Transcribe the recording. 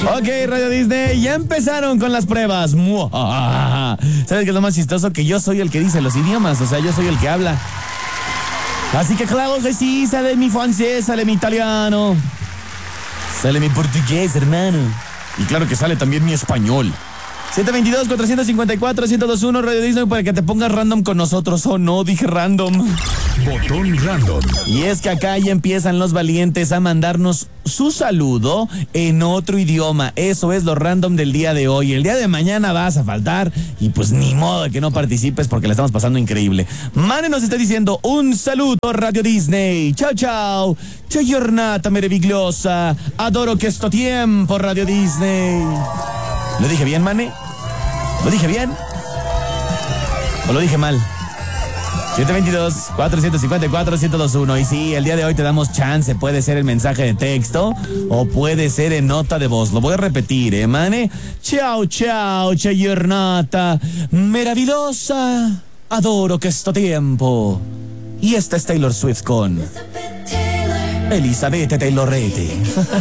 Ok, Radio Disney, ya empezaron con las pruebas. ¿Sabes qué es lo más chistoso? Que yo soy el que dice los idiomas, o sea, yo soy el que habla. Así que claro que sí, sale mi francés, sale mi italiano, sale mi portugués, hermano. Y claro que sale también mi español. 722-454-1021 Radio Disney para que te pongas random con nosotros. Oh, no, dije random. Botón random. Y es que acá ya empiezan los valientes a mandarnos su saludo en otro idioma. Eso es lo random del día de hoy. El día de mañana vas a faltar y pues ni modo de que no participes porque la estamos pasando increíble. Mane nos está diciendo un saludo Radio Disney. Chao, chao. C'è giornata meravigliosa. Adoro questo tiempo Radio Disney. ¿Lo dije bien, Mane? ¿Lo dije bien? ¿O lo dije mal? 722-454-1021. Y sí, el día de hoy te damos chance. Puede ser el mensaje de texto o puede ser en nota de voz. Lo voy a repetir, Mane? Ciao, ciao, c'è giornata meravigliosa. Adoro questo tiempo. Y esta es Taylor Swift con Elizabeth Taylorete.